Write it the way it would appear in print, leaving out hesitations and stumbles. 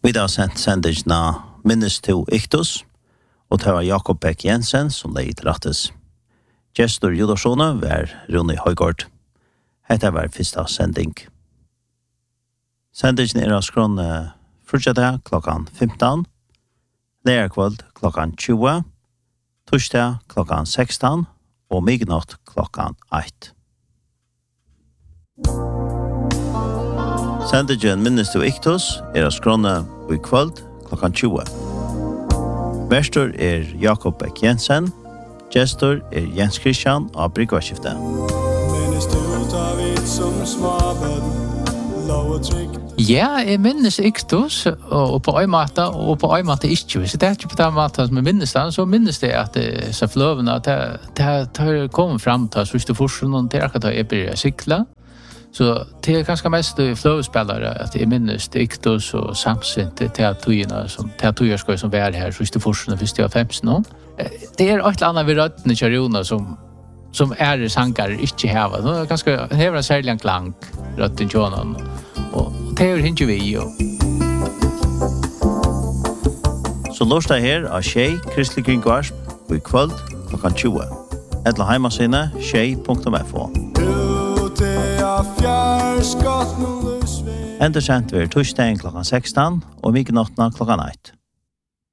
Vi har sendt sendingene Minnes til Iktus, og det var Jakob Beck Jensen som leid til rattes. Gestor Judarsone var Rune Høygård. Hette var første sending. Sendingen av skrånne fortsetter klokkan 15, lærerkveld klokkan 20, torsdag klokkan 16 og midnatt klokkan 1. Sendingen Minnes til Iktus av skrånne i kveld klokkan 20. Verstor Jakob Beck Jensen, gestor Jens Christian av Bryggvarskiftet. Ja, jeg minnes Iktus, og på en måte ikke. Hvis det ikke på den måten som jeg minnes den, så minnes det at så fløvene, det kommer frem til sørste forskjellen, og det akkurat jeg blir sykla. Så det ganske mest fløvespillere at jeg minnes Iktus og samsint til togene som var her sørste forskjellen, hvis det var 15 år. Det et eller annet ved røttene kjærjoner som sanger ikke heva. Det ganske hever en særlig klang røtten kjønnen. Og det ikke vi jo. Så lørdag her av Skjei Kristelig Kringvarsp og i kveld klokkan 20. Etla heimasine skjei.fo. Endersendt ved torsdagen klokkan 16 og midnatten klokkan 1.